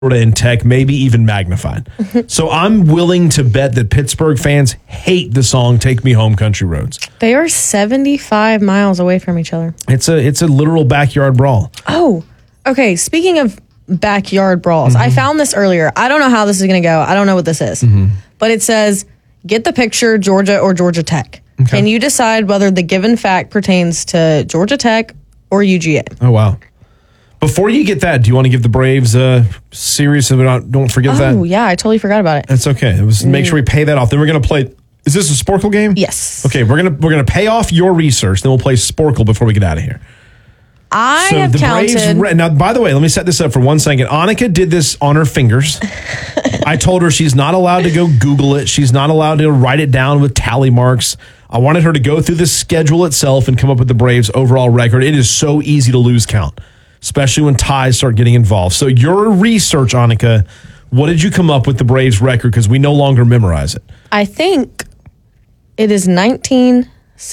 and Tech, maybe even magnified. So I'm willing to bet that Pittsburgh fans hate the song "Take Me Home, Country Roads." They are 75 miles away from each other. It's a literal backyard brawl. Oh, okay. Speaking of backyard brawls, I found this earlier. I don't know how this is going to go. I don't know what this is, but it says, "Get the picture, Georgia or Georgia Tech." Okay. Can you decide whether the given fact pertains to Georgia Tech or UGA? Oh wow! Before you get that, do you want to give the Braves a series? So don't forget that. Oh yeah, I totally forgot about it. That's okay. Make sure we pay that off. Then we're gonna play. Is this a Sporkle game? Yes. Okay, we're gonna pay off your research. Then we'll play Sporkle before we get out of here. I have counted. Braves, now, by the way, let me set this up for 1 second. Annika did this on her fingers. I told her she's not allowed to go Google it. She's not allowed to write it down with tally marks. I wanted her to go through the schedule itself and come up with the Braves' overall record. It is so easy to lose count, especially when ties start getting involved. So your research, Annika, what did you come up with the Braves' record? Because we no longer memorize it. I think it is 19-6-1.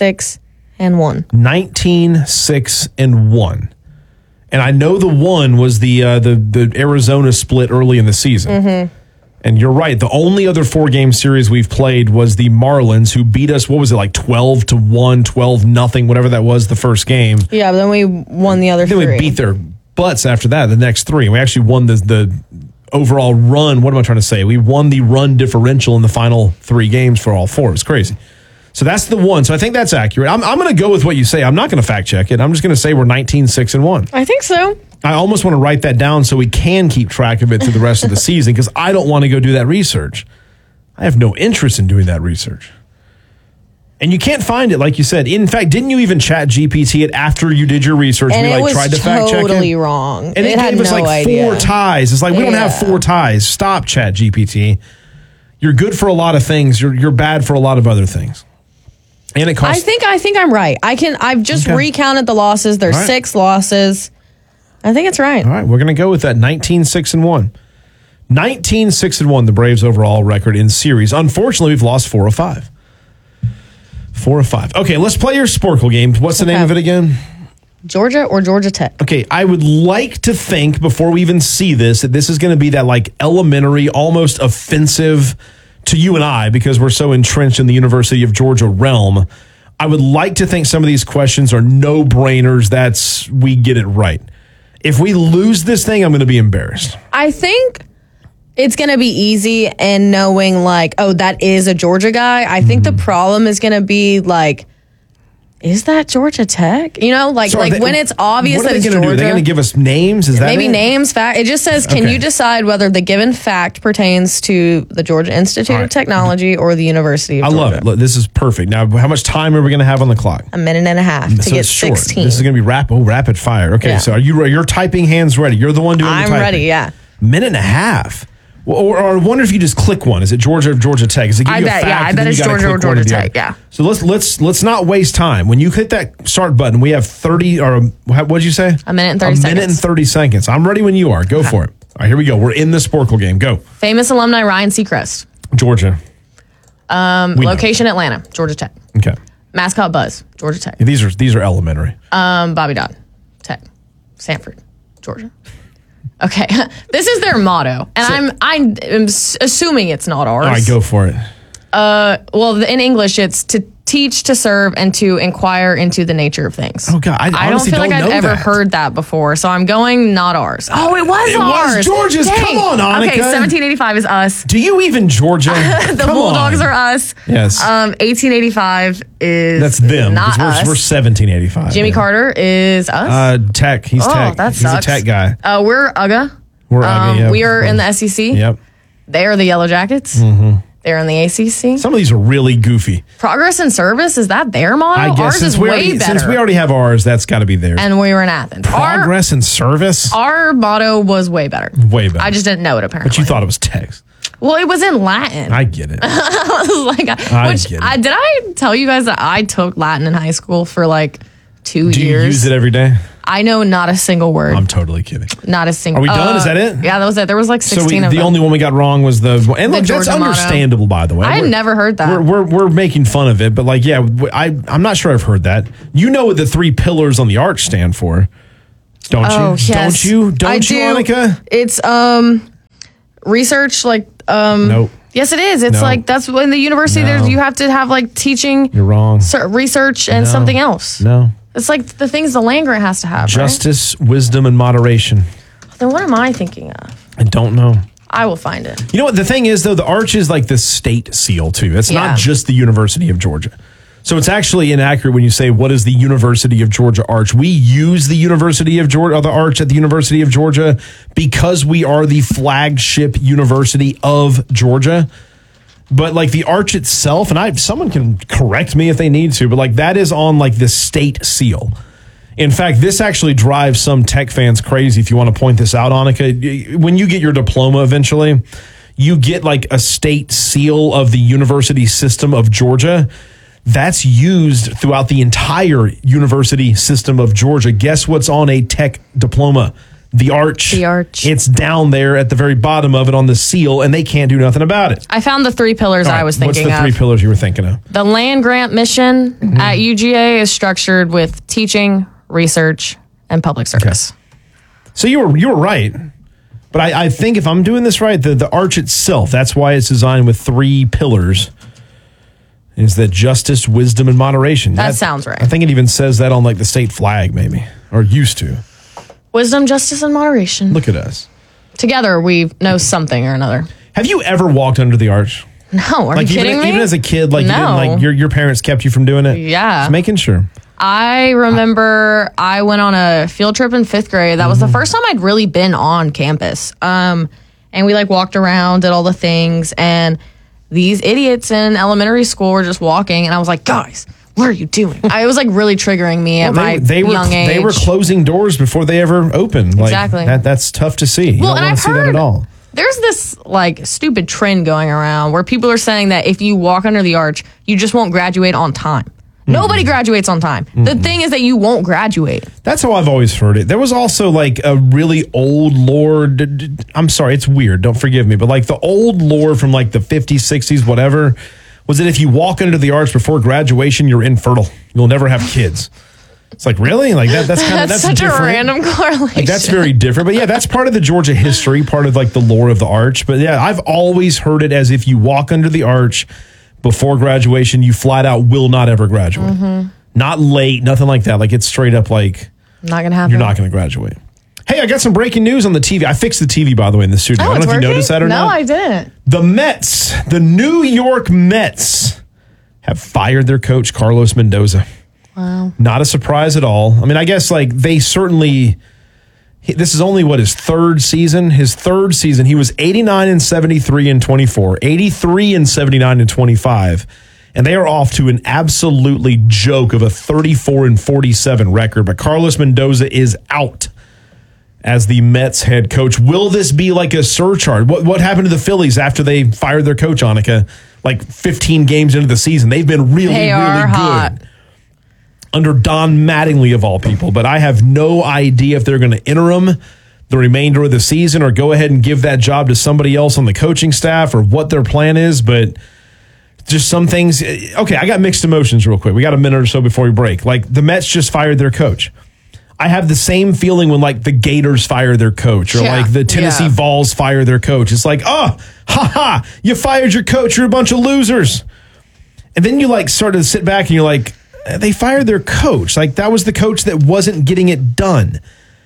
19-6-1. And I know the one was the Arizona split early in the season. And you're right. The only other 4-game series we've played was the Marlins, who beat us, what was it, like 12-1, 12-0, whatever that was the first game. Yeah, but then we won the other Then three. we beat their butts after that, the next 3. We actually won the overall run. What am I trying to say? We won the run differential in the final 3 games for all 4. It was crazy. So that's the one. So I think that's accurate. I'm going to go with what you say. I'm not going to fact check it. I'm just going to say we're 19-6-1. I think so. I almost want to write that down so we can keep track of it through the rest of the season because I don't want to go do that research. I have no interest in doing that research. And you can't find it, like you said. In fact, didn't you even chat GPT it after you did your research? And we it was tried to fact check it? totally wrong. And it had gave us no like idea. 4 ties. It's like, we don't have 4 ties. Stop, chat GPT. You're good for a lot of things. You're bad for a lot of other things. And it costs. I think I'm right. I've just recounted the losses. There's 6 losses. I think it's right. All right, we're going to go with that 19-6-1. 19-6-1, the Braves' overall record in series. Unfortunately, we've lost 4 of 5. 4 of 5. Okay, let's play your Sporkle game. What's the name of it again? Georgia or Georgia Tech? Okay, I would like to think, before we even see this, that this is going to be that like elementary, almost offensive to you and I, because we're so entrenched in the University of Georgia realm. I would like to think some of these questions are no-brainers. We get it right. If we lose this thing, I'm going to be embarrassed. I think it's going to be easy, and knowing like, oh, that is a Georgia guy. I think the problem is going to be like, is that Georgia Tech? You know, like when it's obvious that it's Georgia. What are they going to do? They're going to give us names? Is that maybe names, fact? It just says, can you decide whether the given fact pertains to the Georgia Institute of Technology or the University of Georgia? I love it. Look, this is perfect. Now, how much time are we going to have on the clock? 1.5 minutes to get 16. This is going to be rapid fire. Okay, so are you're typing hands ready? You're the one doing the typing. I'm ready, yeah. 1.5 minutes. Or I wonder if you just click one. Is it Georgia or Georgia Tech? Is it I bet it's Georgia or Georgia Tech. Yeah. So let's not waste time. When you hit that start button, we have 30 or what'd you say? 1 minute and 30 seconds. 1 minute and 30 seconds. I'm ready when you are. Go for it. All right, here we go. We're in the Sporkle game. Go. Famous alumni Ryan Seacrest. Georgia. Location Atlanta. Georgia Tech. Okay. Mascot Buzz. Georgia Tech. Yeah, these are elementary. Bobby Dodd. Tech. Sanford. Georgia. Okay, this is their motto, and I'm assuming it's not ours. All right, go for it. Well, in English, it's to teach, to serve, and to inquire into the nature of things. Oh God, I don't feel like I've ever heard that before, so I'm going not ours. Oh, it was ours. It was Georgia's. Dang. Come on, Annika. Okay, 1785 is us. Do you even Georgia? The Bulldogs are us. Yes. 1885 is that's them. Not us. We're 1785. Jimmy Carter is us. Tech. He's Tech. That sucks. He's a Tech guy. We're UGA. We're UGA. Yeah. We are in the SEC. Yep. They are the Yellow Jackets. Mm-hmm. They're in the ACC. Some of these are really goofy. Progress and service, is that their motto? I guess ours is way better. Since we already have ours, that's got to be theirs. And we were in Athens. Progress and service? Our motto was way better. Way better. I just didn't know it, apparently. But you thought it was Tech's. Well, it was in Latin. I get it. I was like, did I tell you guys that I took Latin in high school for like 2 years? Do you use it every day? I know not a single word. I'm totally kidding. Not a single. Are we done? Is that it? Yeah, that was it. There was like 16 of them. The only one we got wrong was and look, that's understandable, by the way. I had never heard that. We're making fun of it, but like, yeah, I'm not sure I've heard that. You know what the 3 pillars on the arch stand for, don't you? Yes. Don't you, Annika? It's research, like, Nope. Yes, it is. It's No. like, that's when the university, No. you have to have like teaching. You're wrong. Research and something else. No. It's like the things the land grant has to have, Justice, wisdom, and moderation. right? Then what am I thinking of? I don't know. I will find it. You know what? The thing is, though, the arch is like the state seal, too. It's Yeah. not just the University of Georgia. So it's actually inaccurate when you say, what is the University of Georgia arch? We use the University of Georgia, the arch at the University of Georgia, because we are the flagship university of Georgia. But like the arch itself, and someone can correct me if they need to, but like that is on like the state seal. In fact, this actually drives some tech fans crazy. If you want to point this out, Annika, when you get your diploma eventually, you get like a state seal of the university system of Georgia. That's used throughout the entire university system of Georgia. Guess what's on a tech diploma? The arch. The arch. It's down there at the very bottom of it on the seal, and they can't do nothing about it. I found the 3 pillars All right, I was thinking what's the 3 pillars you were thinking of? The land grant mission at UGA is structured with teaching, research, and public service. So you were right. But I think if I'm doing this right, the arch itself, that's why it's designed with 3 pillars, is that justice, wisdom, and moderation. That sounds right. I think it even says that on like the state flag, maybe, or used to. Wisdom, justice, and moderation. Look at us. Together, we know something or another. Have you ever walked under the arch? No, are Like you kidding me? even as a kid, like you didn't, No. like your parents kept you from doing it? Yeah. Just making sure. I remember I went on a field trip in 5th grade. That was the first time I'd really been on campus. And we like walked around, did all the things, and these idiots in elementary school were just walking, and I was like, guys, what are you doing? It was like really triggering me at my young age. They were closing doors before they ever opened. Like, Exactly. That's tough to see. You don't and want I've to see that heard at all. There's this like stupid trend going around where people are saying that if you walk under the arch, you just won't graduate on time. Nobody graduates on time. The thing is that you won't graduate. That's how I've always heard it. There was also like a really old lore. I'm sorry, it's weird. Don't forgive me. But like the old lore from like the 50s, 60s, whatever, was that if you walk under the arch before graduation, you're infertile. You'll never have kids. It's like, really? Like that's kind of, that's such different. a random correlation. Like that's very different. But yeah, that's part of the Georgia history, part of like the lore of the arch. But yeah, I've always heard it as if you walk under the arch before graduation, you flat out will not ever graduate. Not late, nothing like that. Like it's straight up like Not gonna happen. you're not going to graduate. Hey, I got some breaking news on the TV. I fixed the TV, by the way, in the studio. Oh, I don't it's know if working? you noticed that or no, not. I didn't. The Mets, the New York Mets, have fired their coach, Carlos Mendoza. Wow. Not a surprise at all. I mean, I guess like they certainly, this is only what, his third season? His third season, he was 89 and 73 and 24, 83 and 79 and 25. And they are off to an absolutely joke of a 34 and 47 record. But Carlos Mendoza is out as the Mets head coach. Will this be like a surcharge? What happened to the Phillies after they fired their coach, Annika? Like 15 games into the season. They've been really, They really are good. hot. Under Don Mattingly, of all people. But I have no idea if they're going to interim the remainder of the season or go ahead and give that job to somebody else on the coaching staff or what their plan is. But just some things. Okay, I got mixed emotions real quick. We got a minute or so before we break. Like the Mets just fired their coach. I have the same feeling when like the Gators fire their coach or like the Tennessee Vols fire their coach. It's like, oh, ha, you fired your coach. You're a bunch of losers. And then you like sort of sit back and you're like, they fired their coach. Like that was the coach that wasn't getting it done.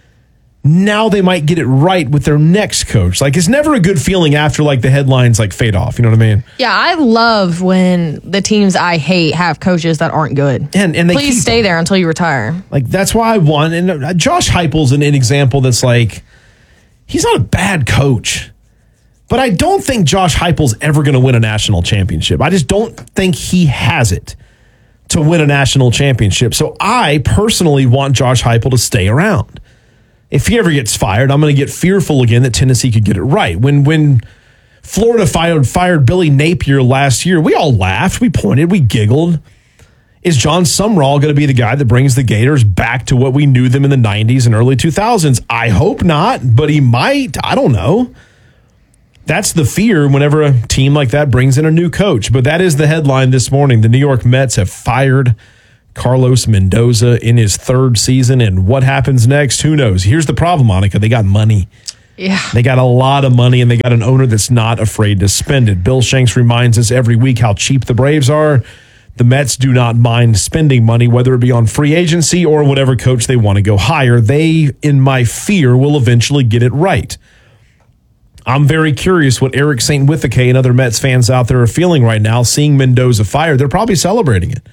Now they might get it right with their next coach. Like it's never a good feeling after like the headlines like fade off. You know what I mean? Yeah, I love when the teams I hate have coaches that aren't good. And they Please keep stay them. there until you retire. Like that's why I won. And Josh Heupel's an example that's like, he's not a bad coach. But I don't think Josh Heupel's ever going to win a national championship. I just don't think he has it to win a national championship. So I personally want Josh Heupel to stay around. If he ever gets fired, I'm going to get fearful again that Tennessee could get it right. When Florida fired Billy Napier last year, we all laughed, we pointed, we giggled. Is John Sumrall going to be the guy that brings the Gators back to what we knew them in the 90s and early 2000s? I hope not, but he might. I don't know. That's the fear whenever a team like that brings in a new coach. But that is the headline this morning. The New York Mets have fired Carlos Mendoza in his third season. And what happens next? Who knows? Here's the problem, Monica. They got money. Yeah. They got a lot of money, and they got an owner that's not afraid to spend it. Bill Shanks reminds us every week how cheap the Braves are. The Mets do not mind spending money, whether it be on free agency or whatever coach they want to go hire. They, in my fear, will eventually get it right. I'm very curious what Eric St. Withake and other Mets fans out there are feeling right now, seeing Mendoza fired. They're probably celebrating it.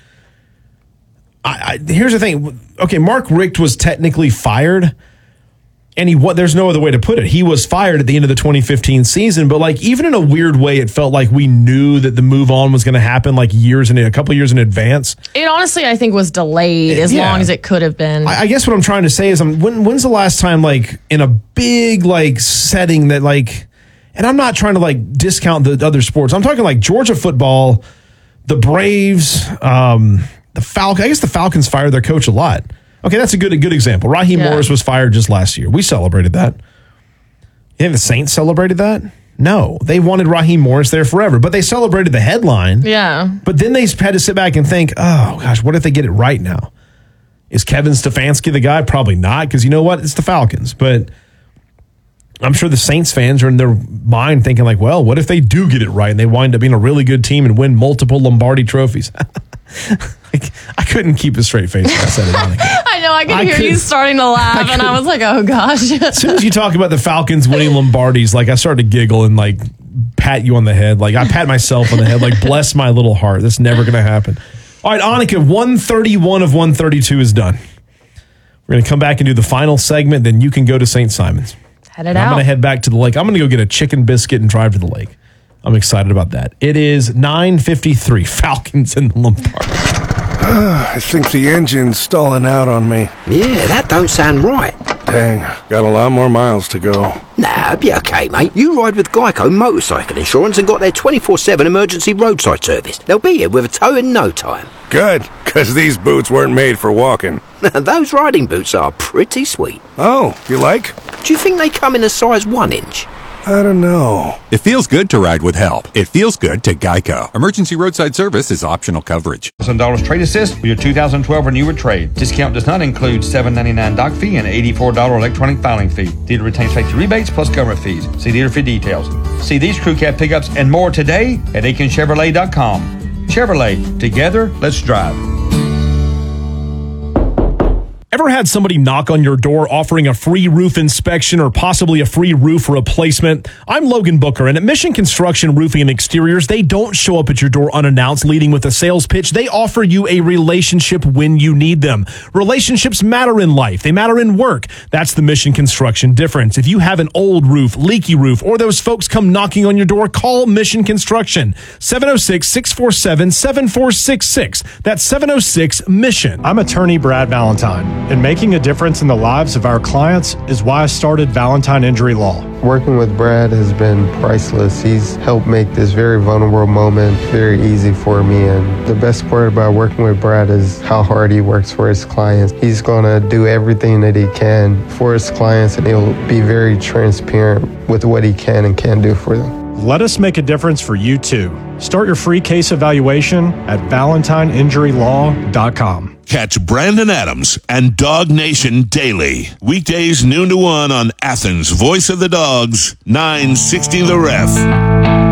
Here's the thing. Okay, Mark Richt was technically fired, and there's no other way to put it. He was fired at the end of the 2015 season, but like even in a weird way, it felt like we knew that the move on was going to happen like a couple years in advance. It honestly, I think, was delayed as long as it could have been. I guess what I'm trying to say is, when's the last time, like in a big like setting that like, and I'm not trying to like discount the other sports. I'm talking like Georgia football, the Braves, the Falcons. I guess the Falcons fired their coach a lot. Okay, that's a good example. Raheem Morris was fired just last year. We celebrated that. You think the Saints celebrated that? No. They wanted Raheem Morris there forever, but they celebrated the headline. Yeah. But then they had to sit back and think, oh, gosh, what if they get it right now? Is Kevin Stefanski the guy? Probably not, because you know what? It's the Falcons. But I'm sure the Saints fans are in their mind thinking like, well, what if they do get it right and they wind up being a really good team and win multiple Lombardi trophies? I couldn't keep a straight face when I said it. I know. I could hear you starting to laugh, and I was like, oh, gosh. As soon as you talk about the Falcons winning Lombardis, like I started to giggle and like pat you on the head. Like I pat myself on the head, like bless my little heart. That's never going to happen. All right, Annika, 131 of 132 is done. We're going to come back and do the final segment. Then you can go to St. Simon's. Head it out. I'm going to head back to the lake. I'm going to go get a chicken biscuit and drive to the lake. I'm excited about that. It is 9:53. Falcons in the Lombardi. I think the engine's stalling out on me. Yeah, that don't sound right. Dang, got a lot more miles to go. Nah, be okay, mate. You ride with Geico Motorcycle Insurance and got their 24/7 emergency roadside service. They'll be here with a tow in no time. Good, because these boots weren't made for walking. Those riding boots are pretty sweet. Oh, you like? Do you think they come in a size 1 inch? I don't know. It feels good to ride with help. It feels good to Geico. Emergency roadside service is optional coverage. $1,000 trade assist with your 2012 or newer trade. Discount does not include $7.99 dock fee and $84 electronic filing fee. Dealer retains factory rebates plus government fees. See dealer for details. See these crew cab pickups and more today at AikenChevrolet.com. Chevrolet, together, let's drive. Ever had somebody knock on your door offering a free roof inspection or possibly a free roof replacement? I'm Logan Booker, and at Mission Construction Roofing and Exteriors, they don't show up at your door unannounced, leading with a sales pitch. They offer you a relationship when you need them. Relationships matter in life. They matter in work. That's the Mission Construction difference. If you have an old roof, leaky roof, or those folks come knocking on your door, call Mission Construction. 706-647-7466. That's 706-MISSION. I'm attorney Brad Valentine. And making a difference in the lives of our clients is why I started Valentine Injury Law. Working with Brad has been priceless. He's helped make this very vulnerable moment very easy for me. And the best part about working with Brad is how hard he works for his clients. He's going to do everything that he can for his clients, and he'll be very transparent with what he can and can't do for them. Let us make a difference for you too. Start your free case evaluation at ValentineInjuryLaw.com. Catch Brandon Adams and Dog Nation daily. Weekdays noon to 1 on Athens' Voice of the Dogs, 960 The Ref.